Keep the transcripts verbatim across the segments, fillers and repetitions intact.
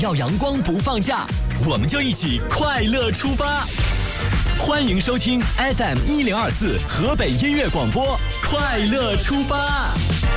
要阳光不放假，我们就一起快乐出发。欢迎收听 F M 一零二四河北音乐广播，快乐出发。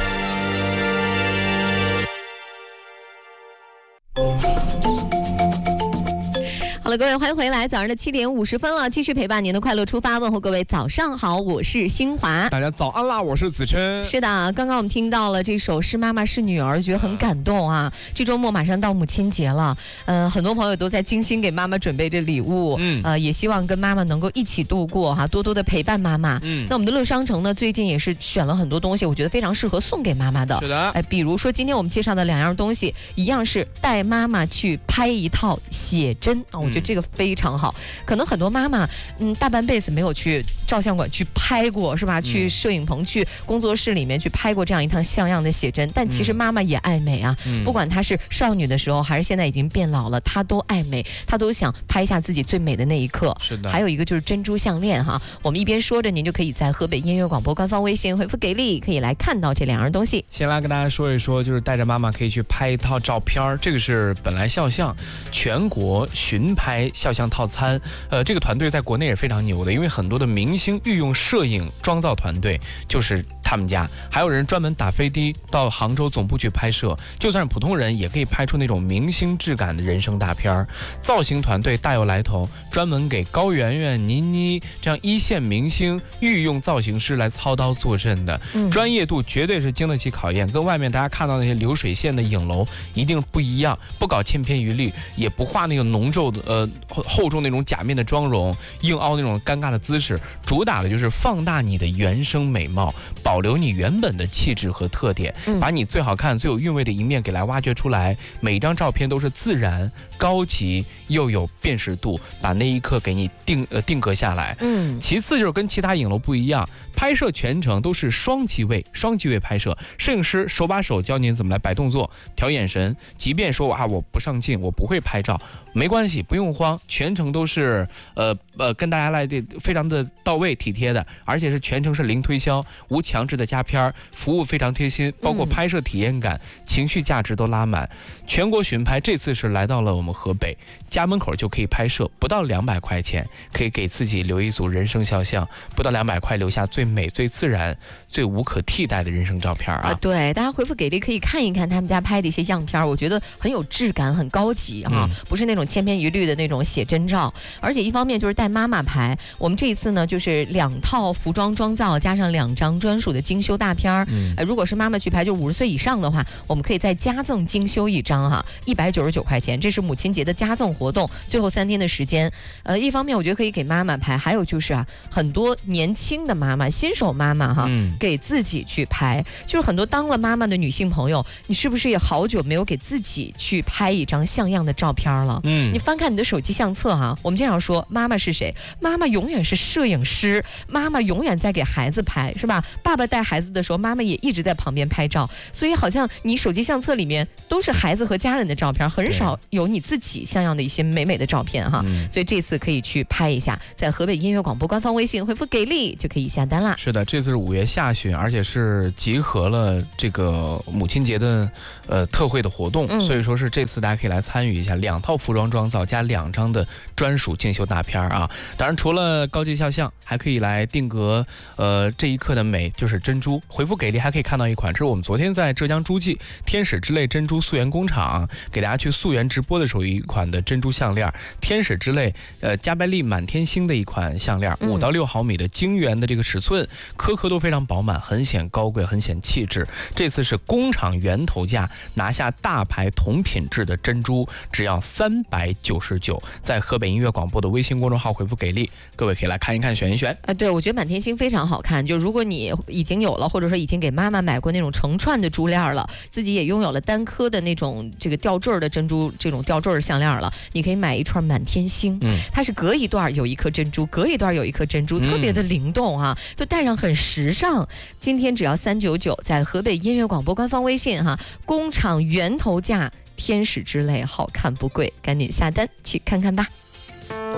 好了，各位，欢迎回来。早上的七点五十分了，继续陪伴您的快乐出发。问候各位，早上好，我是新华。 大家早安啦，我是子琛。 是的，刚刚我们听到了这首《是妈妈是女儿》，觉得很感动啊。这周末马上到母亲节了，呃，很多朋友都在精心给妈妈准备着礼物，嗯，呃，也希望跟妈妈能够一起度过哈，多多的陪伴妈妈。嗯，那我们的乐商城呢，最近也是选了很多东西，我觉得非常适合送给妈妈的。 是的， 哎，比如说今天我们介绍的两样东西，一样是带妈妈去拍一套写真啊，我觉得这个非常好。可能很多妈妈，嗯，大半辈子没有去照相馆去拍过，是吧？去摄影棚、去工作室里面去拍过这样一趟像样的写真。但其实妈妈也爱美啊，嗯、不管她是少女的时候，还是现在已经变老了，她都爱美，她都想拍下自己最美的那一刻。 是的。 还有一个就是珍珠项链哈，我们一边说着，您就可以在河北音乐广播官方微信回复给力，可以来看到这两样东西。 先来跟大家说一说，就是带着妈妈可以去拍一套照片，这个是本来肖像全国巡拍肖像套餐。呃，这个团队在国内也非常牛的，因为很多的明星御用摄影妆造团队就是他们家，还有人专门打飞的到杭州总部去拍摄，就算是普通人也可以拍出那种明星质感的人生大片。造型团队大有来头，专门给高圆圆、倪妮这样一线明星御用造型师来操刀坐镇的，嗯、专业度绝对是经得起考验，跟外面大家看到那些流水线的影楼一定不一样，不搞千篇一律，也不画那个浓皱的呃厚重那种假面的妆容，硬凹那种尴尬的姿势，主打的就是放大你的原生美貌，保留你原本的气质和特点，把你最好看最有韵味的一面给来挖掘出来。每一张照片都是自然高级又有辨识度，把那一刻给你定呃定格下来。嗯，其次就是跟其他影楼不一样，拍摄全程都是双机位双机位拍摄，摄影师手把手教您怎么来摆动作调眼神，即便说啊我不上镜我不会拍照没关系，不用慌，全程都是呃呃跟大家来的非常的到位体贴的，而且是全程是零推销无强制的加片，服务非常贴心，包括拍摄体验感、嗯、情绪价值都拉满。全国巡拍这次是来到了我们河北，家门口就可以拍摄，不到两百块钱可以给自己留一组人生肖像，不到两百块留下最美最自然最无可替代的人生照片啊！啊对，大家回复给力可以看一看他们家拍的一些样片，我觉得很有质感，很高级啊，嗯、不是那种千篇一律的那种写真照。而且一方面就是带妈妈拍，我们这一次呢就是两套服装妆造加上两张专属的精修大片。嗯，呃，如果是妈妈去拍，就五十岁以上的话，我们可以再加赠精修一张哈，一百九十九块钱，这是母亲节的加赠活动，最后三天的时间。呃，一方面我觉得可以给妈妈拍，还有就是啊，很多年轻的妈妈、新手妈妈哈，嗯、给自己去拍，就是很多当了妈妈的女性朋友，你是不是也好久没有给自己去拍一张像样的照片了？嗯，你翻看你的手机相册哈，我们经常说妈妈是谁？妈妈永远是摄影师，妈妈永远在给孩子拍，是吧？爸爸带孩子的时候，妈妈也一直在旁边拍照，所以好像你手机相册里面都是孩子和家人的照片，很少有你自己像样的一些美美的照片哈。嗯、所以这次可以去拍一下，在河北音乐广播官方微信回复给力就可以下单啦。 是的，这次是五月下旬，而且是集合了这个母亲节的呃特惠的活动，嗯、所以说是这次大家可以来参与一下，两套服装妆造加两张的专属精修大片啊。当然除了高级肖像，还可以来定格呃这一刻的美，就是珍珠。回复给力还可以看到一款，这是我们昨天在浙江诸暨天使之泪珍珠溯源工厂给大家去溯源直播的时候一款的珍珠项链，天使之泪呃加百利满天星的一款项链，五到六毫米的晶圆的这个尺寸，颗颗都非常饱满，很显高贵，很显气质。这次是工厂源头价拿下大牌同品质的珍珠，只要三百九十九，在河北音乐广播的微信公众号回复给力，各位可以来看一看选一选。 呃，对，我觉得满天星非常好看，就如果你已经有了，或者说已经给妈妈买过那种成串的珠链了，自己也拥有了单颗的那种这个吊坠的珍珠，这种吊坠项链了，你可以买一串满天星，嗯，它是隔一段有一颗珍珠，隔一段有一颗珍珠，特别的灵动啊，就戴上很时尚。今天只要三九九，在河北音乐广播官方微信哈，工厂源头价天使之泪，好看不贵，赶紧下单去看看吧。